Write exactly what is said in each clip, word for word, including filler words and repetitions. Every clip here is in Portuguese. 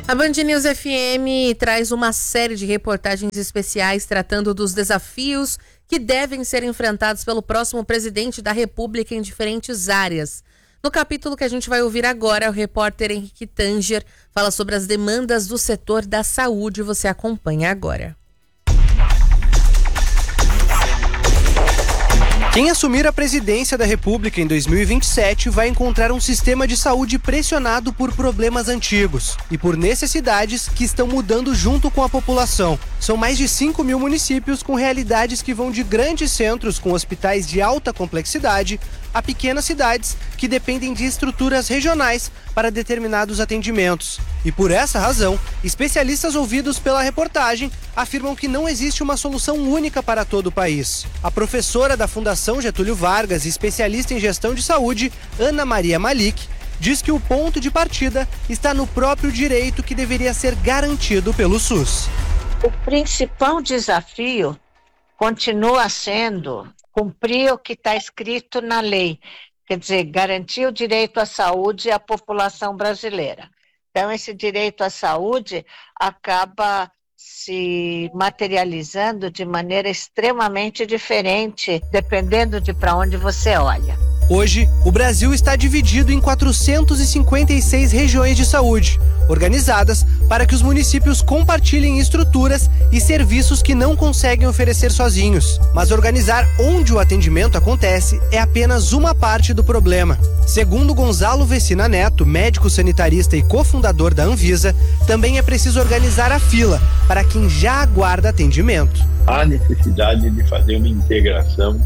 A Band News F M traz uma série de reportagens especiais tratando dos desafios que devem ser enfrentados pelo próximo presidente da República em diferentes áreas. No capítulo que a gente vai ouvir agora, o repórter Henrique Tanger fala sobre as demandas do setor da saúde. Você acompanha agora. Quem assumir a presidência da República em dois mil e vinte e sete vai encontrar um sistema de saúde pressionado por problemas antigos e por necessidades que estão mudando junto com a população. São mais de cinco mil municípios com realidades que vão de grandes centros com hospitais de alta complexidade a pequenas cidades que dependem de estruturas regionais para determinados atendimentos. E por essa razão, especialistas ouvidos pela reportagem afirmam que não existe uma solução única para todo o país. A professora da Fundação Getúlio Vargas e especialista em gestão de saúde, Ana Maria Malik, diz que o ponto de partida está no próprio direito que deveria ser garantido pelo SUS. O principal desafio continua sendo cumprir o que está escrito na lei, quer dizer, garantir o direito à saúde à população brasileira. Então, esse direito à saúde acaba se materializando de maneira extremamente diferente, dependendo de para onde você olha. Hoje, o Brasil está dividido em quatrocentas e cinquenta e seis regiões de saúde, organizadas para que os municípios compartilhem estruturas e serviços que não conseguem oferecer sozinhos. Mas organizar onde o atendimento acontece é apenas uma parte do problema. Segundo Gonzalo Vecina Neto, médico sanitarista e cofundador da Anvisa, também é preciso organizar a fila para quem já aguarda atendimento. Há necessidade de fazer uma integração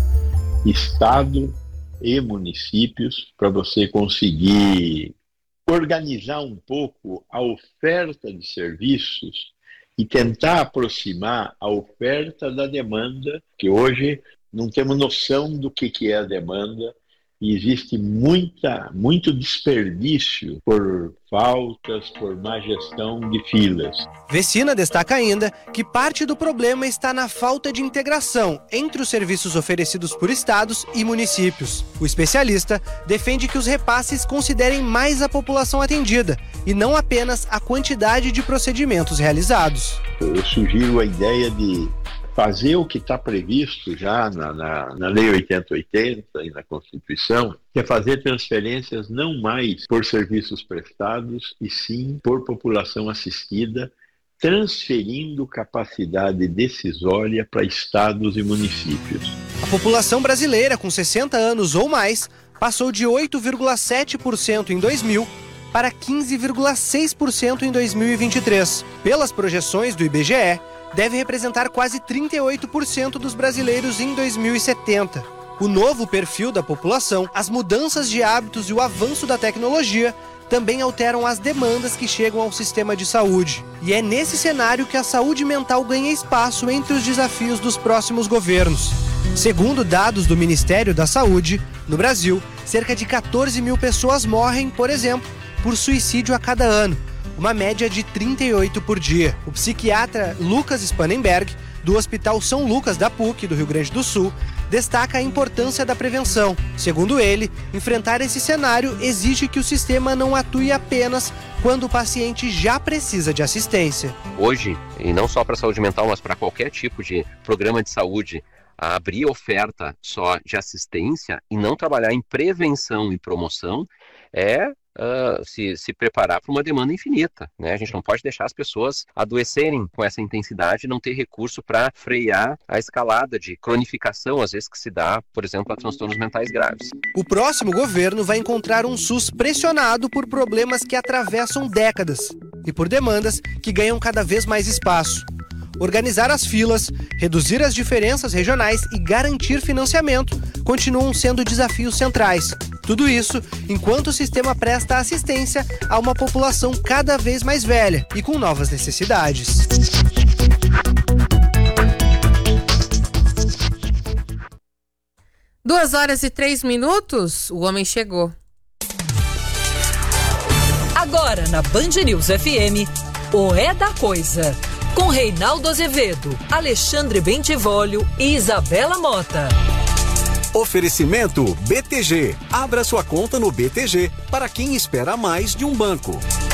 Estado e municípios para você conseguir organizar um pouco a oferta de serviços e tentar aproximar a oferta da demanda, que hoje não temos noção do que, que é a demanda e existe muita, muito desperdício por faltas, por má gestão de filas. Vecina destaca ainda que parte do problema está na falta de integração entre os serviços oferecidos por estados e municípios. O especialista defende que os repasses considerem mais a população atendida e não apenas a quantidade de procedimentos realizados. Eu sugiro a ideia de fazer o que está previsto já na, na, na Lei oitenta oitenta e na Constituição, que é fazer transferências não mais por serviços prestados, e sim por população assistida, transferindo capacidade decisória para estados e municípios. A população brasileira com sessenta anos ou mais passou de oito vírgula sete por cento em dois mil para quinze vírgula seis por cento em dois mil e vinte e três. Pelas projeções do I B G E, deve representar quase trinta e oito por cento dos brasileiros em dois mil e setenta. O novo perfil da população, as mudanças de hábitos e o avanço da tecnologia também alteram as demandas que chegam ao sistema de saúde. E é nesse cenário que a saúde mental ganha espaço entre os desafios dos próximos governos. Segundo dados do Ministério da Saúde, no Brasil, cerca de quatorze mil pessoas morrem, por exemplo, por suicídio a cada ano, uma média de trinta e oito por dia. O psiquiatra Lucas Spanenberg, do Hospital São Lucas da P U C do Rio Grande do Sul, destaca a importância da prevenção. Segundo ele, enfrentar esse cenário exige que o sistema não atue apenas quando o paciente já precisa de assistência. Hoje, e não só para a saúde mental, mas para qualquer tipo de programa de saúde, a abrir oferta só de assistência e não trabalhar em prevenção e promoção é Uh, se, se preparar para uma demanda infinita, né? A gente não pode deixar as pessoas adoecerem com essa intensidade e não ter recurso para frear a escalada de cronificação, às vezes, que se dá, por exemplo, a transtornos mentais graves. O próximo governo vai encontrar um SUS pressionado por problemas que atravessam décadas e por demandas que ganham cada vez mais espaço. Organizar as filas, reduzir as diferenças regionais e garantir financiamento continuam sendo desafios centrais. Tudo isso enquanto o sistema presta assistência a uma população cada vez mais velha e com novas necessidades. Duas horas e três minutos, o homem chegou. Agora na Band News F M, o É da Coisa. Com Reinaldo Azevedo, Alexandre Bentivolio e Isabela Mota. Oferecimento B T G. Abra sua conta no B T G para quem espera mais de um banco.